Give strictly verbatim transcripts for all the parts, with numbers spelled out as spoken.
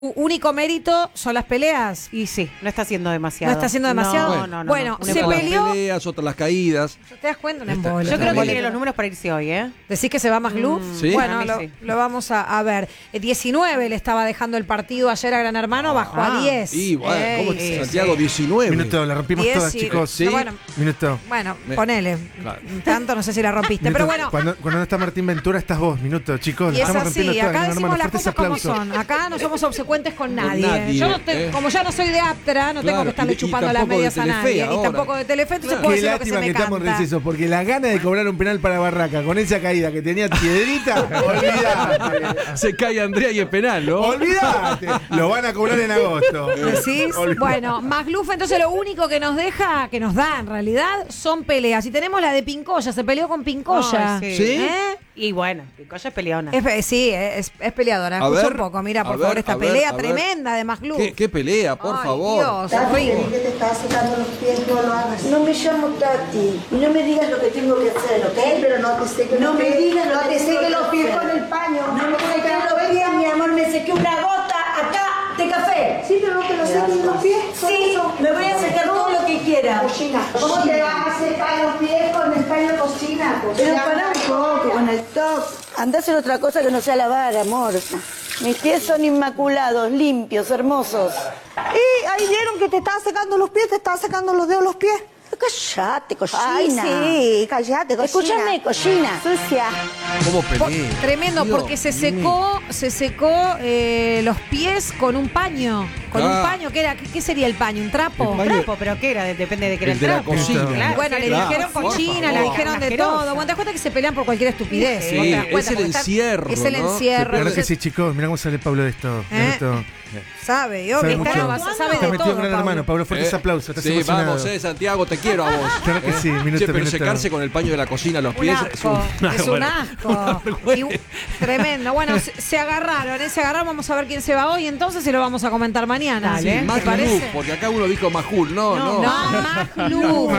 único mérito son las peleas. Y sí, no está haciendo demasiado. ¿No está haciendo demasiado? No, no, no. Bueno, no, se no. Una peleó. las peleas, otras las caídas. ¿Te das cuenta? Un embole. Yo creo que Embole. tiene los números para irse hoy, ¿eh? ¿Decís que se va más Gluf? Mm, ¿Sí? Bueno, a mí lo, sí. lo vamos a, a ver. Eh, diecinueve le estaba dejando el partido ayer a Gran Hermano, bajó Ah. a diez. Y bueno, Ey, ¿cómo sí, Santiago? sí. diecinueve. Minuto, la rompimos diez todas, y- chicos. Sí. No, bueno, Minuto. bueno, Me- ponele. Claro. Tanto no sé si la rompiste. Minuto. Pero bueno. Cuando, cuando no está Martín Ventura, estás vos. Minuto, chicos. Y es estamos rompiendo así, todas, acá Gran decimos Hermano. las Fuertes cosas como aplausos. son. Acá no somos obsecuentes con Con nadie. nadie, Yo no te- eh. como ya no soy de Aptra, no tengo Claro, que estarle y- y chupando las tampoco de medias a Telefe nadie. ahora. Y tampoco de Telefe, entonces Claro. puedo Qué decir lo que se lástima me que estamos en canta. receso, porque la gana de cobrar un penal para Barraca con esa caída que tenía Piedrita, olvídate. Se cae Andrea y es penal, ¿no? Olvídate. Lo van a cobrar en agosto. ¿Decís? Olvídate. Bueno, Magluf entonces lo único que nos deja, que nos da en realidad, son peleas. Y tenemos la de Pincoya, se peleó con Pincoya. Ay, ¿Sí? ¿Eh? Y bueno, Picoya es peleona. Es pe- sí, es, es peleadora. A Escucha ver, un poco, mira, a por ver, favor, esta a ver, pelea a ver. tremenda de Magluf. ¿Qué, qué pelea, por Ay, favor? Dios, Tati, horrible. que te estás secando los pies, no lo hagas. No me llamo Tati. Y no me digas lo que tengo que hacer, ¿ok? Pero no te seques No los me pies. digas lo No que te tengo seques que los pies hacer. con el paño. No me seques los pies, mi amor, me sequé una gota acá de café. Sí, pero no te lo seques los pies. con Sí, eso. me voy a secar todo lo que quiera. Cocina. ¿Cómo te vas a secar los pies con el paño de cocina? Pero Cocina. pará un poco con el toque. Andá a hacer otra cosa que no sea lavar, amor. Mis pies son inmaculados, limpios, hermosos. Y ahí vieron que te estaba secando los pies, te estaba secando los dedos los pies. Callate, cochina. Ay, sí, callate, cocina. Escúchame, cochina. Sucia. ¿Cómo Po- pelea? Tremendo, Dios porque se mío. secó, se secó eh, los pies con un paño. Con Ah. un paño, ¿qué era? ¿Qué, qué sería el paño? ¿Un trapo? El paño- Trapo, pero ¿qué era? Depende de qué era El el de la trapo. cocina. Claro, Bueno, le Claro, dijeron por cochina, favor. le dijeron de Asquerosa. todo. Bueno, te das cuenta que se pelean por cualquier estupidez. Sí, ¿Vos te das es cuenta? el Porque está- encierro, Es el ¿no? encierro. Claro que entonces, sí, chicos. Mirá cómo sale Pablo de esto. de ¿Eh? esto. Sabe, y Sabe obvio, mucho. está, sabe Está de metido todo, en Gran Pablo. Hermano. Pablo, fuertes Eh, aplausos. Estás sí, emocionado. vamos, eh, Santiago, te quiero a vos. Claro que sí, minuto, Che, pero minuto. secarse con el paño de la cocina los Un pies es un... asco, es un asco. Y un- tremendo. Bueno, se, se agarraron, ¿eh? Se agarraron. Vamos a ver quién se va hoy, entonces se lo vamos a comentar mañana. Dale. ¿eh? ¿Te Más parece? Gluf, porque acá uno dijo Majul. No, no. No, Magluf.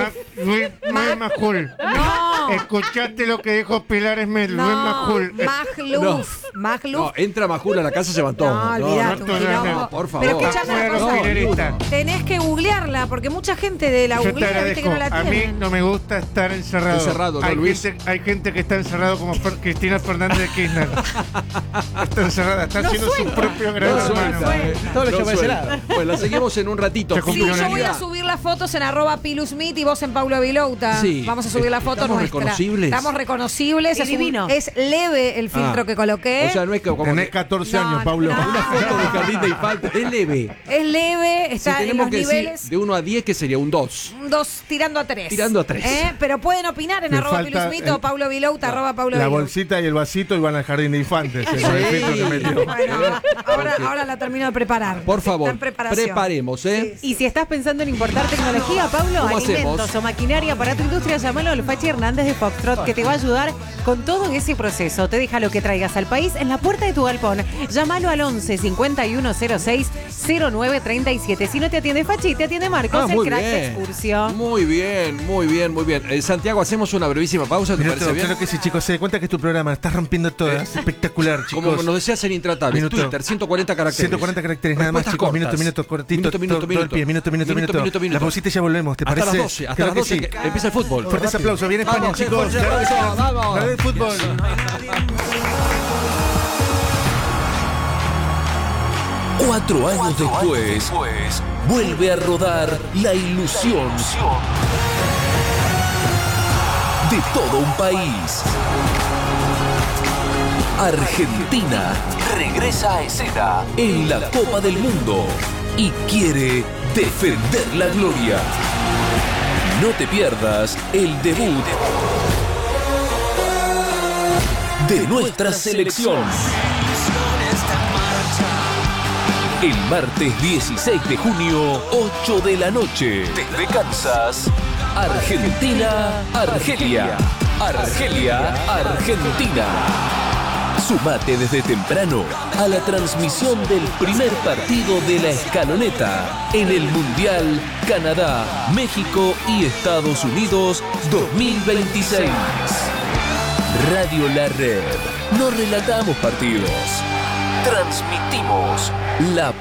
Luis Majul. No. Escuchaste lo que dijo Pilar Esmed. Luis No, Majul. Magluf. Magluf. No, entra Majul a la casa, se van todos. No, olvidate, no, un no, quilombo. no, por favor. Pero escuchame una Afuera los cosa. pileristas. Tenés que googlearla, porque mucha gente de la Yo te googlea, viste que no la agradezco. A mí tienen. no me gusta estar encerrado. Encerrado, ¿no, hay Luis? Gente, hay gente que está encerrado como Fer- Cristina Fernández de Kirchner. Está encerrada, está haciendo su propio gran No hermano. suelta, eh. Todo lo No lleva a ese suelta. lado. Bueno, la seguimos en un ratito. Se Sí, cumplió yo una voy a vida. subir las fotos en arroba pilusmit y vos en Paulo Vilouta. Sí. Vamos a subir la foto ¿Estamos nuestra. reconocibles? Estamos reconocibles. Y Es, un- divino. es leve el filtro Ah. que coloqué. O sea, no es que como Tenés que- catorce No, años, Pablo. no. una foto de jardín de infantes. Es leve. es leve, Si está en tenemos los que niveles. decir de uno a diez, que sería un dos. Un dos tirando a tres. Tirando a tres. ¿Eh? Pero pueden opinar en Me arroba falta pilusmit el- o Paulo Vilouta, arroba Paulo La Vilouta. bolsita y el vasito iban al jardín de infantes. Ese es el filtro que metió. Bueno, ahora, ahora la termino de preparar. Por Está favor, en preparación. preparemos, ¿eh? Y si estás pensando en importar tecnología, Pablo, ¿Cómo alimentos hacemos? o maquinaria para tu industria, llámalo al Fachi Hernández de Foxtrot, que te va a ayudar con todo ese proceso. Te deja lo que traigas al país en la puerta de tu galpón. Llámalo al once cincuenta y uno cero seis cero nueve treinta y siete. Si no te atiende Fachi, te atiende Marcos, Ah, el muy crack de bien. Excursio. Muy bien, muy bien, muy bien. Eh, Santiago, hacemos una brevísima pausa, ¿te Minuto, parece bien? claro que sí, chicos. Se da cuenta que es tu programa. Estás rompiendo todas. Espectacular, chicos. Como nos decía ser intratable. Minuto. Twitter, ciento cuarenta caracteres. ciento cuarenta caracteres, nada más, Respuestas chicos. cortas. Minuto, minuto, cortito. Minuto, minuto, todo- todo el minuto. pie. Minuto, minuto, Minuto, minuto. minuto, minuto. La pausita y ya volvemos, ¿te Hasta parece? las doce, hasta Claro las que doce, sí. que empieza el fútbol. Fuertes aplausos. Viene España, Vamos, chicos. fuerte aplauso, vamos. La del fútbol. Cuatro años después, vuelve a rodar la ilusión de todo un país. Argentina regresa a escena en la Copa del Mundo y quiere defender la gloria. No te pierdas el debut de nuestra selección. El martes dieciséis de junio, ocho de la noche, desde Kansas, Argentina, Argelia, Argelia, Argentina. Sumate desde temprano a la transmisión del primer partido de la escaloneta en el Mundial Canadá, México y Estados Unidos dos mil veintiséis. Radio La Red. No relatamos partidos, Transmitimos la